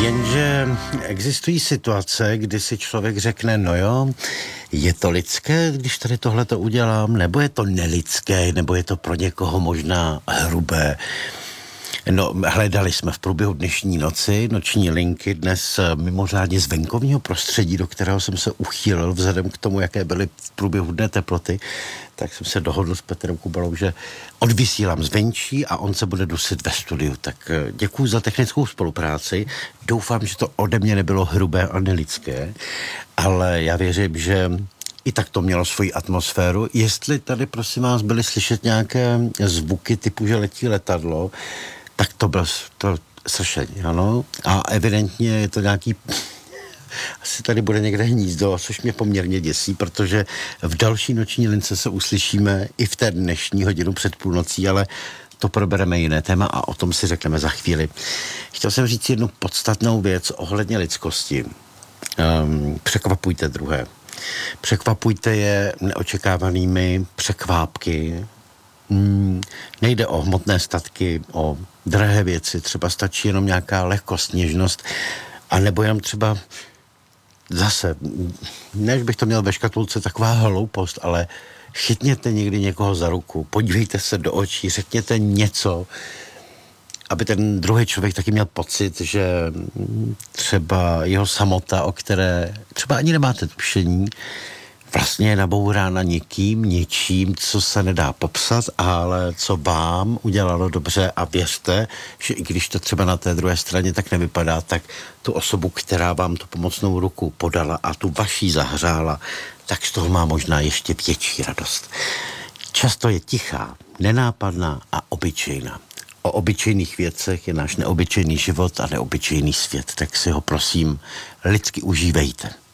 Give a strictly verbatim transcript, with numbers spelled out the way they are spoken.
Jenže existují situace, kdy si člověk řekne, no jo, je to lidské, když tady tohleto udělám, nebo je to nelidské, nebo je to pro někoho možná hrubé. No, hledali jsme v průběhu dnešní noci, noční linky, dnes mimořádně z venkovního prostředí, do kterého jsem se uchýlil vzhledem k tomu, jaké byly v průběhu dne teploty, tak jsem se dohodl s Petrem Kubalou, že odvysílám zvenčí a on se bude dusit ve studiu. Tak děkuju za technickou spolupráci. Doufám, že to ode mě nebylo hrubé a nelidské, ale já věřím, že i tak to mělo svoji atmosféru. Jestli tady, prosím vás, byly slyšet nějaké zvuky typu, že letí letadlo, tak to bylo to sršení, ano. A evidentně je to nějaký, asi tady bude někde hnízdo, což mě poměrně děsí, protože v další noční lince se uslyšíme i v té dnešní hodinu před půlnocí, ale to probereme jiné téma a o tom si řekneme za chvíli. Chtěl jsem říct jednu podstatnou věc ohledně lidskosti. Um, překvapujte druhé. Překvapujte je neočekávanými překvápky. Hmm, nejde o hmotné statky, o drahé věci, třeba stačí jenom nějaká lehkost, něžnost, a nebo jenom třeba zase, než bych to měl ve škatulce, taková hloupost, ale chytněte někdy někoho za ruku, podívejte se do očí, řekněte něco, aby ten druhý člověk taky měl pocit, že třeba jeho samota, o které třeba ani nemáte tušení, vlastně je nabourána někým, něčím, co se nedá popsat, ale co vám udělalo dobře, a věřte, že i když to třeba na té druhé straně tak nevypadá, tak tu osobu, která vám tu pomocnou ruku podala a tu vaší zahřála, tak z toho má možná ještě větší radost. Často je tichá, nenápadná a obyčejná. O obyčejných věcech je náš neobyčejný život a neobyčejný svět, tak si ho prosím lidsky užívejte.